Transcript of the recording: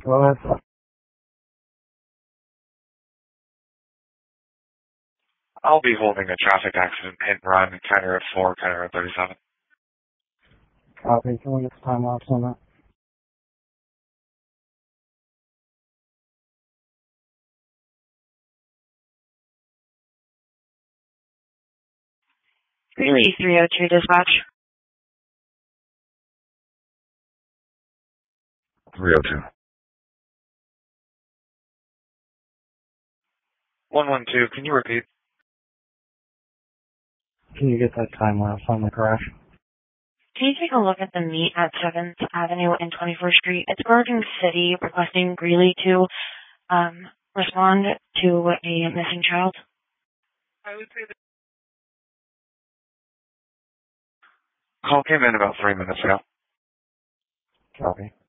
Go ahead. I'll be holding a traffic accident hit and run counter at 4, counter at 37. Copy. Can we get the time lapse on that? Greeley 302 dispatch. 302. 112, can you repeat? Can you get that time lapse on the crash? Can you take a look at the meet at 7th Avenue and 21st Street? It's Garden City requesting Greeley to respond to a missing child. I would say that call came in about 3 minutes ago. Copy.